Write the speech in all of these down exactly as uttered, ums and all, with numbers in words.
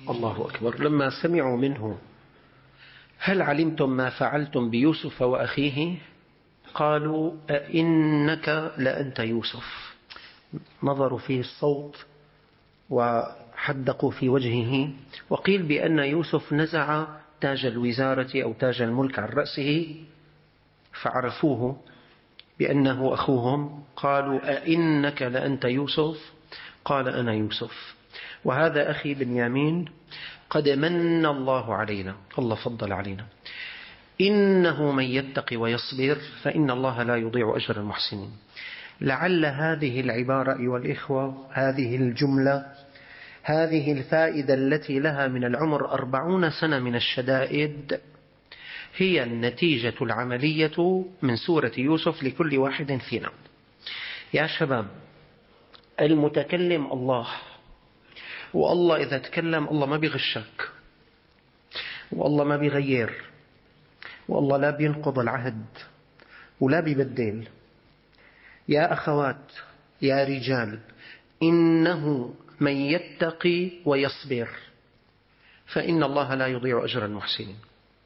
الله أكبر. لما سمعوا منه هل علمتم ما فعلتم بيوسف وأخيه قالوا أئنك لأنت يوسف. نظروا فيه الصوت وحدقوا في وجهه. وقيل بأن يوسف نزع تاج الوزارة أو تاج الملك عن رأسه فعرفوه بأنه أخوهم. قالوا أئنك لأنت يوسف قال أنا يوسف وهذا أخي بنيامين قد من الله علينا، الله فضل علينا. إنه من يتق ويصبر فإن الله لا يضيع أجر المحسنين. لعل هذه العبارة أيها الإخوة، هذه الجملة، هذه الفائدة التي لها من العمر أربعون سنة من الشدائد هي النتيجة العملية من سورة يوسف لكل واحد فينا. يا شباب، المتكلم الله، والله إذا تكلم الله ما بيغشك، والله ما بيغير، والله لا بينقض العهد ولا بيبدل. يا أخوات يا رجال، إنه من يتقي ويصبر فإن الله لا يضيع أجر المحسنين.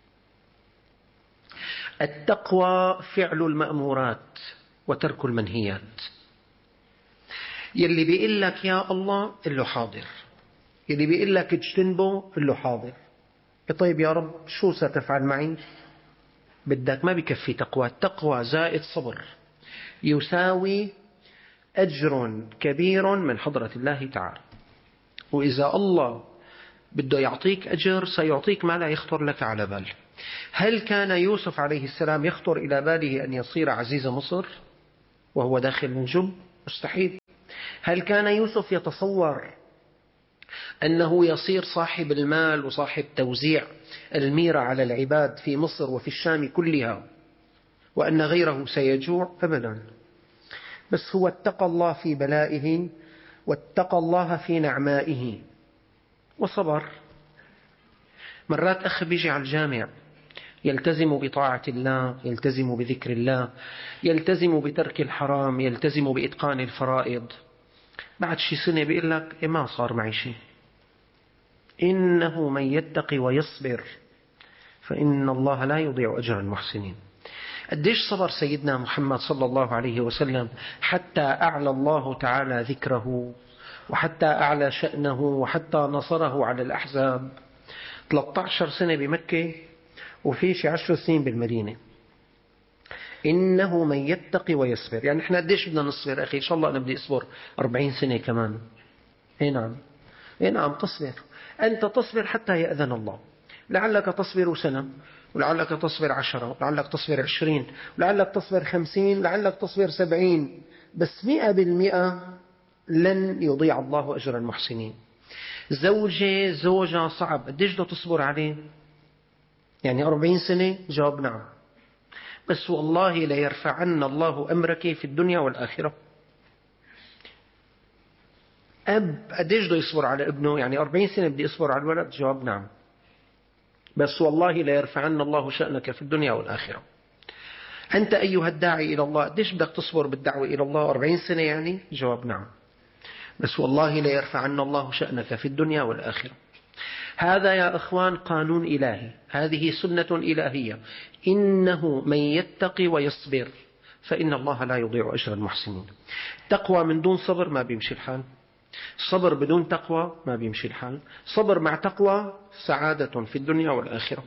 التقوى فعل المأمورات وترك المنهيات. يلي بيقول لك يا الله اللي حاضر، يلي بيقول لك اجتنبه اللي حاضر. طيب يا رب شو ستفعل معي؟ بدك ما بكفي تقوى. التقوى زائد صبر يساوي أجر كبير من حضرة الله تعالى. وإذا الله بده يعطيك أجر سيعطيك ما لا يخطر لك على بال. هل كان يوسف عليه السلام يخطر إلى باله أن يصير عزيز مصر وهو داخل الجب؟ مستحيل. هل كان يوسف يتصور أنه يصير صاحب المال وصاحب توزيع الميرة على العباد في مصر وفي الشام كلها وأن غيره سيجوع؟ أبدا. بس هو اتقى الله في بلائه واتقى الله في نعمائه وصبر. مرات أخ بيجي على الجامع يلتزم بطاعة الله، يلتزم بذكر الله، يلتزم بترك الحرام، يلتزم بإتقان الفرائض. بعد شي سنة بيقول لك إيه ما صار معي شيء. إنه من يتقي ويصبر فإن الله لا يضيع أجر المحسنين. قديش صبر سيدنا محمد صلى الله عليه وسلم حتى أعلى الله تعالى ذكره وحتى أعلى شأنه وحتى نصره على الأحزاب. ثلاثة عشر سنة بمكة وفي شي عشر سنين بالمدينة. إنه من يتقي ويصبر، يعني إحنا قديش بدنا نصبر أخي؟ إن شاء الله أنا بدي أصبر أربعين سنة كمان. إيه نعم، إيه نعم تصبر. أنت تصبر حتى يأذن الله. لعلك تصبر سنة، ولعلك تصبر عشرة، ولعلك تصبر عشرين، ولعلك تصبر خمسين، لعلك تصبر سبعين، بس مئة بالمئة لن يضيع الله أجر المحسنين. زوجة زوجة صعب، قديش بدها تصبر عليه؟ يعني أربعين سنة؟ جواب نعم. بس والله ليرفعن الله أمرك في الدنيا والآخرة. أب قديش بده يصبر على ابنه؟ يعني أربعين سنة بدي أصبر على الولد؟ جواب نعم. بس والله ليرفعن الله شأنك في الدنيا والآخرة. أنت أيها الداعي إلى الله قديش بدك تصبر بالدعوة إلى الله؟ أربعين سنة يعني؟ جواب نعم. بس والله ليرفعن الله شأنك في الدنيا والآخرة. هذا يا أخوان قانون إلهي، هذه سنة إلهية. إنه من يتقي ويصبر فإن الله لا يضيع أجر المحسنين. تقوى من دون صبر ما بيمشي الحال، صبر بدون تقوى ما بيمشي الحال، صبر مع تقوى سعادة في الدنيا والآخرة.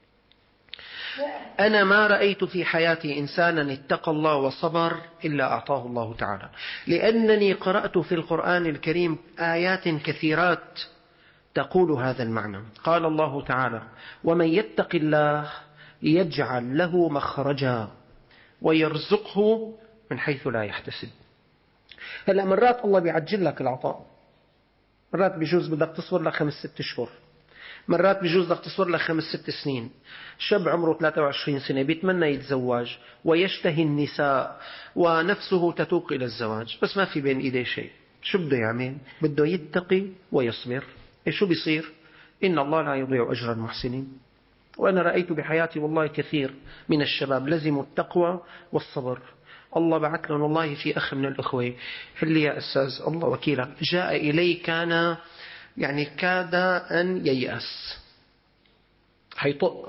أنا ما رأيت في حياتي إنسانا اتقى الله وصبر إلا أعطاه الله تعالى، لأنني قرأت في القرآن الكريم آيات كثيرات تقول هذا المعنى. قال الله تعالى: ومن يتق الله يجعل له مخرجا ويرزقه من حيث لا يحتسب. هلأ مرات الله بيعجل لك العطاء، مرات بيجوز بدك تصبر لك خمس ست شهور، مرات بيجوز بدك تصبر لك خمس ست سنين. شاب عمره ثلاثة وعشرين سنة بيتمنى يتزوج ويشتهي النساء ونفسه تتوق إلى الزواج، بس ما في بين إيديه شيء. شو بده يعمل؟ بده يتقي ويصبر. إيش شو بيصير؟ إن الله لا يضيع أجر المحسنين. وأنا رأيت بحياتي والله كثير من الشباب لزموا التقوى والصبر. الله بعث لهم والله في أخ من الأخوة قال لي: يا أستاذ الله وكيلك، جاء إلي كان يعني كاد أن ييأس، حيطق.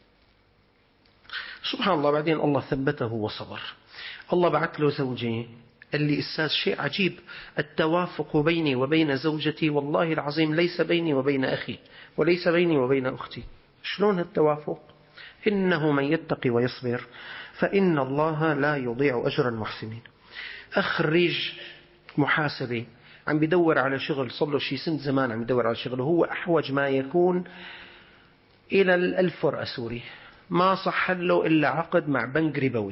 سبحان الله. بعدين الله ثبته وصبر. الله بعث له زوجي، قال لي أستاذ شيء عجيب، التوافق بيني وبين زوجتي والله العظيم ليس بيني وبين أخي وليس بيني وبين أختي. شلون التوافق؟ إنه من يتقي ويصبر فإن الله لا يضيع أجر المحسنين. أخرج محاسبة عم بدور على شغل، صار له شي سنة زمان عم بدور على شغل، وهو أحوج ما يكون إلى الألف ورقة سوري، ما صح له إلا عقد مع بنك ربوي.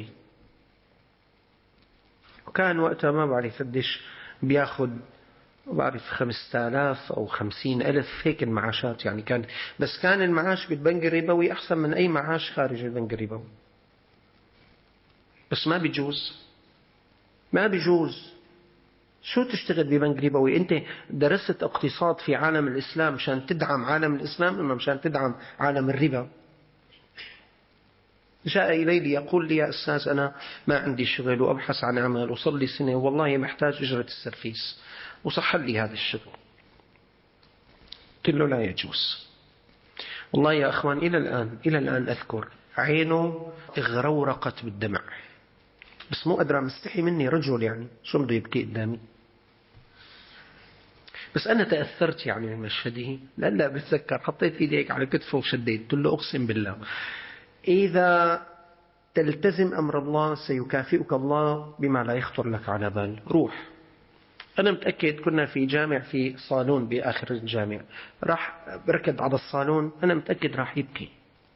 وكان وقتها ما بعرف قديش بياخد، بعرف خمسة آلاف أو خمسين ألف هيك المعاشات يعني كان، بس كان المعاش بالبنك الربوي أحسن من أي معاش خارج البنك الربوي. بس ما بيجوز، ما بيجوز. شو تشتغل ببنك ربوي؟ أنت درست اقتصاد في عالم الإسلام مشان تدعم عالم الإسلام، إنه مشان تدعم عالم الربا. جاء إلي ليقول لي يا أستاذ أنا ما عندي شغل وأبحث عن عمل وصل لي سنة والله محتاج أجرة السرفيس وصح لي هذا الشغل. قلت له لا يجوز. والله يا أخوان إلى الآن إلى الآن أذكر عينه اغرورقت بالدمع، بس مو أدرى مستحي مني رجل يعني شو بده يبكي قدامي. بس أنا تأثرت يعني من مشهده. لا لا بتذكر حطيت إيدي هيك على كتفه وشديت، قلت له أقسم بالله إذا تلتزم أمر الله سيكافئك الله بما لا يخطر لك على بال. روح. أنا متأكد كنا في جامع في صالون بآخر الجامع، راح بركض على الصالون، أنا متأكد راح يبكي.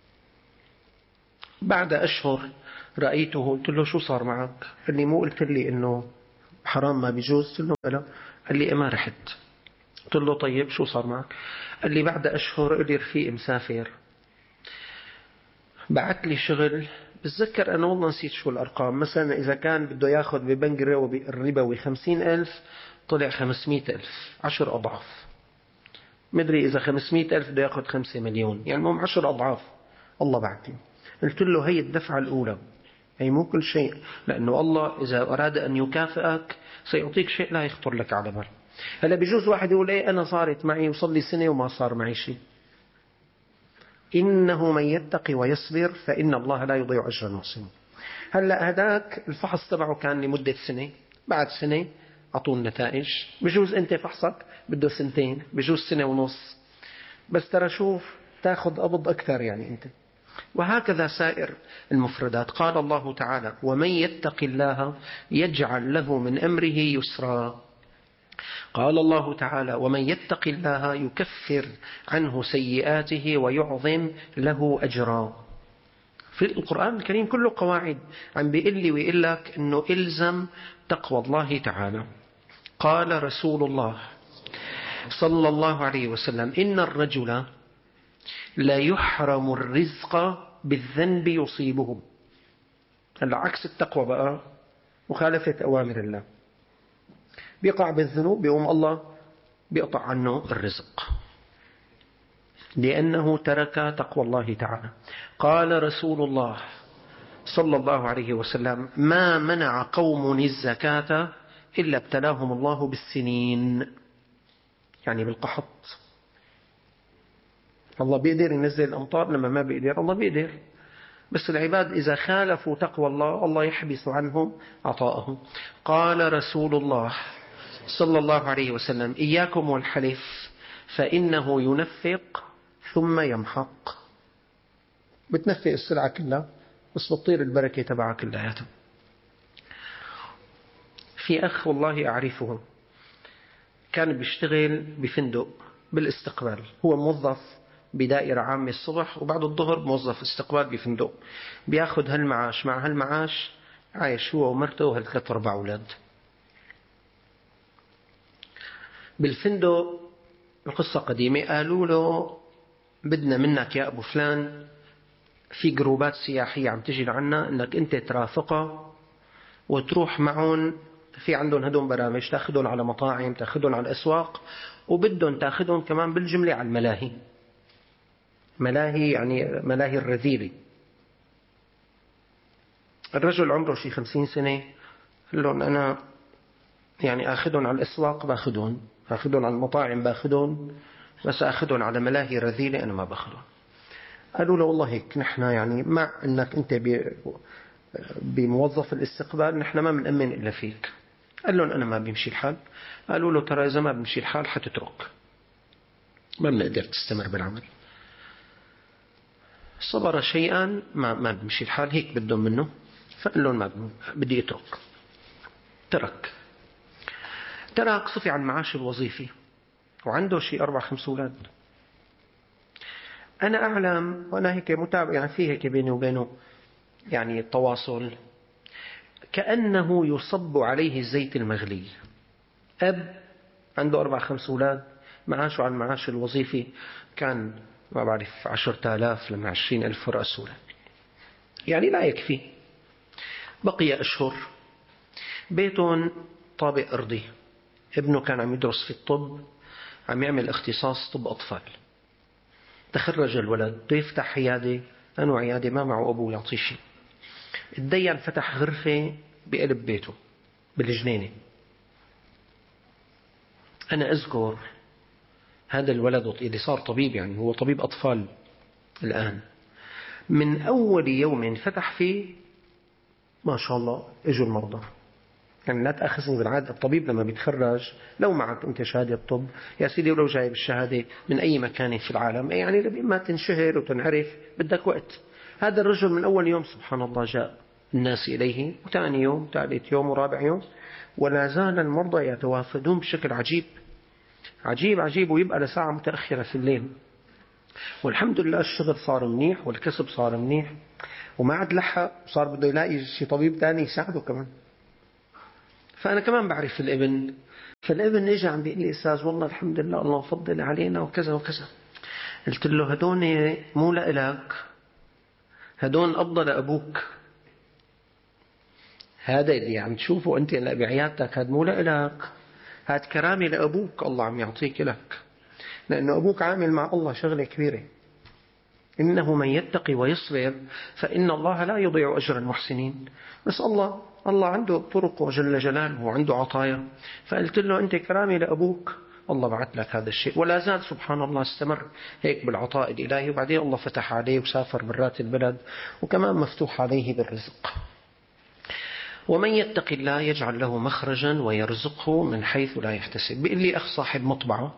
بعد أشهر رأيته، قلت له شو صار معك؟ قال لي مو قلت لي إنه حرام ما بيجوز؟ قلت له بلا. قال لي ما رحت. قلت له طيب شو صار معك؟ قال لي بعد أشهر قال لي رفيق مسافر بعت لي شغل، بتذكر أنا والله نسيت شو الأرقام، مثلا إذا كان بده ياخذ ببنك الربوي خمسين ألف طلع خمسمائة ألف، عشر أضعاف. مدري إذا خمسمائة ألف بده ياخذ خمسة مليون، يعني مهم عشر أضعاف. الله بعتي. قلت له هي الدفعة الأولى، هي مو كل شيء، لأنه الله إذا أراد أن يكافئك سيعطيك شيء لا يخطر لك على بال. هلا بيجوز واحد يقول إيه أنا صارت معي وصل لي سنة وما صار معي شيء. إنه من يتقي ويصبر فإن الله لا يضيع أجر المحسنين. هلا هداك الفحص تبعه كان لمدة سنة، بعد سنة أعطوه النتائج. بجوز أنت فحصك بده سنتين، بجوز سنة ونص، بس ترى شوف تاخذ قبض أكثر يعني أنت. وهكذا سائر المفردات. قال الله تعالى ومن يتق الله يجعل له من أمره يسرا. قال الله تعالى ومن يتق الله يكفر عنه سيئاته ويعظم له أجرا. في القرآن الكريم كله قواعد عم بيقول لي ويقول لك أنه إلزم تقوى الله تعالى. قال رسول الله صلى الله عليه وسلم إن الرجل لا يحرم الرزق بالذنب يصيبه. هلا عكس التقوى بقى مخالفة أوامر الله، بيقع بالذنوب بيقوم الله بيقطع عنه الرزق لأنه ترك تقوى الله تعالى. قال رسول الله صلى الله عليه وسلم ما منع قوم الزكاة إلا ابتلاهم الله بالسنين، يعني بالقحط. الله بيقدر ينزل الأمطار لما ما بيقدر، الله بيقدر، بس العباد إذا خالفوا تقوى الله الله يحبس عنهم عطاءهم. قال رسول الله صلى الله عليه وسلم إياكم والحلف فإنه ينفق ثم يمحق. بتنفق السلعة كلها بس بتطير البركة تبعها كلها. في أخ والله أعرفه كان بيشتغل بفندق بالاستقبال، هو موظف بدائرة عامة الصبح وبعد الظهر موظف استقبال بفندق، بياخد هالمعاش، مع هالمعاش عايش هو ومرته وهالثلاث أربع أولاد بالفندق. القصة قديمة، قالوا له بدنا منك يا أبو فلان في جروبات سياحية عم تجي لعنا أنك أنت ترافقها وتروح معهم، في عندهم هدول برامج تأخذهم على مطاعم، تأخذهم على الأسواق، وبدهم تأخذهم كمان بالجملة على الملاهي. ملاهي يعني ملاهي الرذيلة. الرجل عمره شي خمسين سنة، قال لهم أنا يعني أخذهم على الأسواق باخذهم، أخذهم على المطاعم باخذهم، بس أخذهم على ملاهي رذيلة أنا ما باخذهم. قالوا له والله هيك نحن يعني مع أنك أنت بموظف الاستقبال نحن ما بنأمن إلا فيك. قال لهم أنا ما بيمشي الحال. قالوا له ترى إذا ما بيمشي الحال حتترك، ما بنقدر تستمر بالعمل. صبر شيئا ما ما بيمشي الحال، هيك بدهم منه. فقال لهم ما بدي أترك. ترك ترك صفي عن معاش الوظيفي وعنده شيء أربع خمس أولاد. أنا أعلم وأنا هيك متابع، يعني في هيك بيني وبينه يعني التواصل، كأنه يصب عليه الزيت المغلي. أب عنده أربع خمس أولاد، معاشه عن معاش الوظيفي كان ما بعرف عشرة آلاف لما عشرين ألف رأسولا، يعني لا يكفي. بقي أشهر، بيتهم طابق أرضي، ابنه كان عم يدرس في الطب، عم يعمل اختصاص طب أطفال. تخرج الولد بده يفتح عيادة، أنو عيادة ما معه أبوه يعطيه شيء. الديان فتح غرفة بقلب بيته بالجنينة. أنا أذكر هذا الولد اللي صار طبيب، يعني هو طبيب أطفال الآن، من أول يوم فتح فيه ما شاء الله اجوا المرضى. يعني لا تأخذني بالعادة، الطبيب لما بيتخرج لو معك أنت شهادة طب يا سيدي ولو جايب الشهادة من أي مكان في العالم، يعني ما تنشهر وتنعرف بدك وقت. هذا الرجل من أول يوم سبحان الله جاء الناس إليه، وثاني يوم ثالث يوم ورابع يوم، ولا زال المرضى يتوافدون بشكل عجيب عجيب عجيب، ويبقى لساعة متأخرة في الليل. والحمد لله الشغل صار منيح والكسب صار منيح، وما عاد لحق، صار بده يلاقي شي طبيب ثاني يساعده كمان. فأنا كمان بعرف الابن، فالابن اجى عم بيقول لي أستاذ والله الحمد لله الله فضل علينا وكذا وكذا. قلت له هدون مو لإلك، هدون أفضل أبوك. هذا اللي عم تشوفه أنت بعيادتك هذا مو لإلك، هذا كرامة لأبوك الله عم يعطيك لك، لأنه أبوك عامل مع الله شغلة كبيرة. إنه من يتقي ويصبر فإن الله لا يضيع أجر المحسنين. بس الله الله عنده طرق جل جلاله وعنده عطايا. فقلت له أنت كرامي لأبوك، الله بعث لك هذا الشيء. ولا زال سبحان الله استمر هيك بالعطاء الإلهي، وبعدين الله فتح عليه وسافر برات البلد، وكمان مفتوح عليه بالرزق. ومن يتق الله يجعل له مخرجا ويرزقه من حيث لا يحتسب. بيقول لي أخ صاحب مطبعة،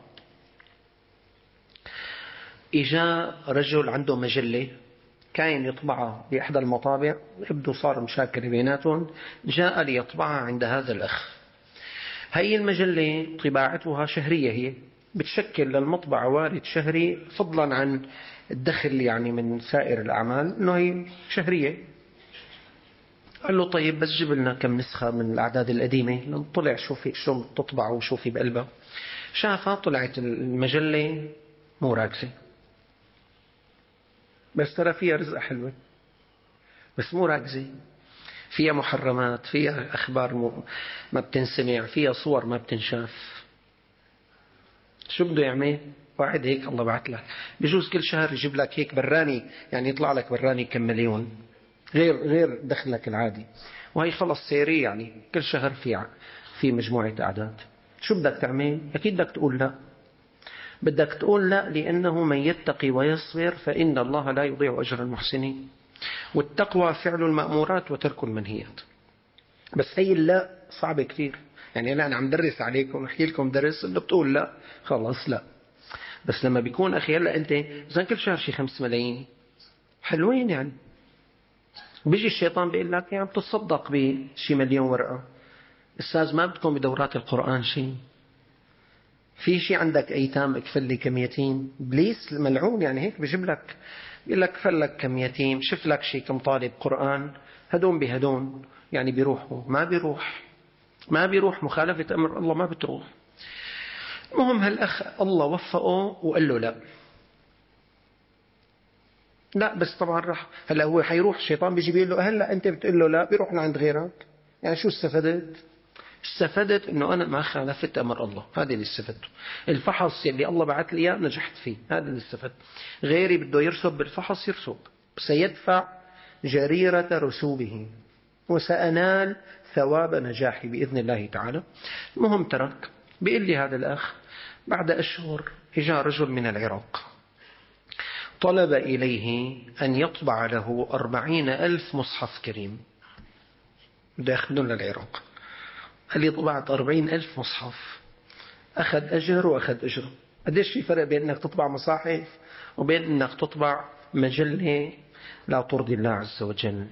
إجا رجل عنده مجلة كان يطبعها بإحدى المطابع، يبدو صار مشاكل بيناتهم، جاء ليطبعها عند هذا الأخ. هي المجلة طباعتها شهرية، هي بتشكل للمطبعة وارد شهري فضلا عن الدخل يعني من سائر الأعمال، إنه هي شهرية. قال له طيب بس جيب لنا كم نسخة من الأعداد القديمة. لما طلع شوفي شو تطبع وشوفي بقلبها، شافها طلعت المجلة مو راكزة، بس ترى فيها رزقة حلوة، بس مو راكزة، فيها محرمات، فيها أخبار ما بتنسمع، فيها صور ما بتنشاف. شو بده يعمل؟ واحد هيك الله بعت لك، بجوز كل شهر يجيب لك هيك براني، يعني يطلع لك براني كم مليون غير غير دخلك العادي، وهي خلص سيرية، يعني كل شهر في في مجموعة أعداد. شو بدك تعمل؟ أكيد بدك تقول لا. بدك تقول لا، لأنه من يتقي ويصبر فإن الله لا يضيع أجر المحسنين. والتقوى فعل المأمورات وترك المنهيات. بس هي لا صعبة كثير، يعني أنا عم درس عليكم أحكي لكم درس اللي بتقول لا خلاص لا. بس لما بيكون أخي هلا أنت إذا كل شهر شي خمس ملايين حلوين، يعني بيجي الشيطان بيقول لك يعني بتصدق بشي مليون ورقة. أستاذ ما بدكم بدورات القرآن شيء؟ في شيء عندك أيتام اكفل لي كم يتيم؟ إبليس ملعون يعني هيك بيجيب لك بيقول لك كفل لك كم يتيم، شوف لك شيء كم طالب قرآن، هدون بهدون يعني بيروحوا. ما بيروح ما بيروح مخالفة أمر الله ما بتروح. المهم هالأخ الله وفقه وقال له لا لا، بس طبعا راح هلا هو حيروح الشيطان بيجي بيقول له هلا أنت بتقول له لا، بيروح لعند غيرك. يعني شو استفدت؟ استفدت انه انا ما خالفت امر الله، هذا اللي استفدته. الفحص اللي الله بعث لي اياه نجحت فيه، هذا اللي استفدته. غيري بده يرسب بالفحص يرسب، سيدفع جريرة رسوبه وسأنال ثواب نجاحي بإذن الله تعالى. المهم ترك. بيقول لي هذا الأخ بعد أشهر جاء رجل من العراق طلب إليه أن يطبع له أربعين ألف مصحف كريم، بده يأخذون للعراق. قال لي طبعت أربعين ألف مصحف، أخذ أجر وأخذ أجر. قديش في فرق بين أنك تطبع مصاحف وبين أنك تطبع مجلة لا ترضي الله عز وجل؟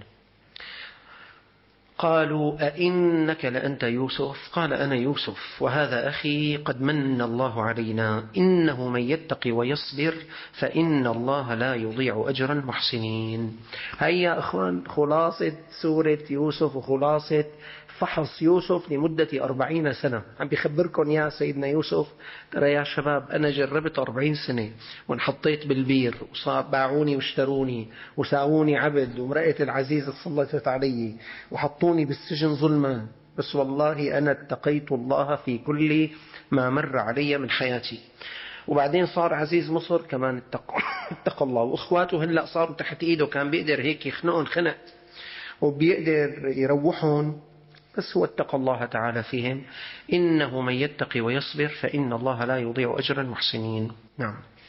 قالوا أئنك لأنت يوسف؟ قال أنا يوسف وهذا أخي، قد من الله علينا، إنه من يتقي ويصبر فإن الله لا يضيع أجر المحسنين. هيا أخوان خلاصة سورة يوسف وخلاصة فحص يوسف لمدة أربعين سنة. عم بيخبركم يا سيدنا يوسف ترى يا شباب أنا جربت أربعين سنة وانحطيت بالبير وباعوني واشتروني وساووني عبد وامرأة العزيز تسلطت علي وحطوني بالسجن ظلما، بس والله أنا اتقيت الله في كل ما مر علي من حياتي. وبعدين صار عزيز مصر كمان اتقى, اتقى الله، وإخواته هلأ صاروا تحت إيده، كان بيقدر هيك يخنقهم خنق وبيقدر يروحهم، بس هو اتقى الله تعالى فيهم. إنه من يتقي ويصبر فإن الله لا يضيع أجر المحسنين. نعم.